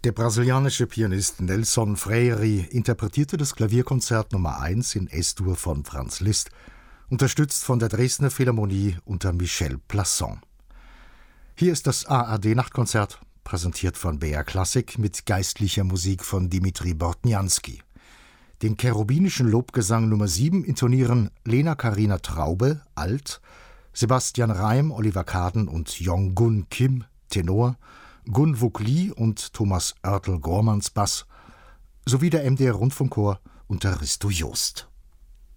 Der brasilianische Pianist Nelson Freire interpretierte das Klavierkonzert Nummer 1 in S-Dur von Franz Liszt, unterstützt von der Dresdner Philharmonie unter Michel Plasson. Hier ist das ARD-Nachtkonzert, präsentiert von BR Klassik mit geistlicher Musik von Dimitri Bortniansky. Den cherubinischen Lobgesang Nummer 7 intonieren Lena Karina Traube, Alt, Sebastian Reim, Oliver Kaden und Yong-Gun Kim, Tenor, Gun Wook Lee und Thomas Oertel-Gormans, Bass, sowie der MDR Rundfunkchor unter Risto Joost.